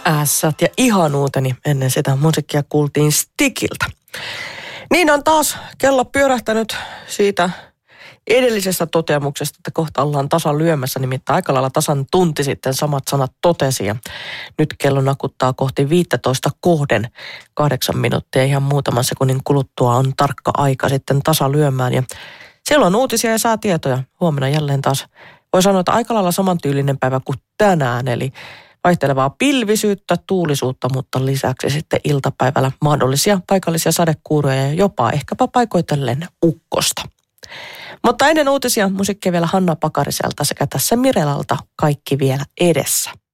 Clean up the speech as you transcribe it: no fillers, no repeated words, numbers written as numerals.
Ässät ja ihan uuteni ennen sitä musiikkia kuultiin Stikiltä. Niin on taas kello pyörähtänyt siitä edellisestä toteamuksesta, että kohta ollaan tasan lyömässä, nimittäin aika lailla tasan tunti sitten samat sanat totesi. Ja nyt kello nakuttaa kohti 15 kohden 8 minuuttia, ihan muutaman sekunnin kuluttua on tarkka aika sitten tasa lyömään. Ja silloin uutisia ja saa tietoja. Huomenna jälleen taas voi sanoa, että aika lailla samantyylinen päivä kuin tänään, eli vaihtelevaa pilvisyyttä, tuulisuutta, mutta lisäksi sitten iltapäivällä mahdollisia paikallisia sadekuuroja ja jopa ehkäpä paikoitellen ukkosta. Mutta ennen uutisia musiikkia vielä Hanna Pakariselta sekä tässä Mirelalta Kaikki vielä edessä.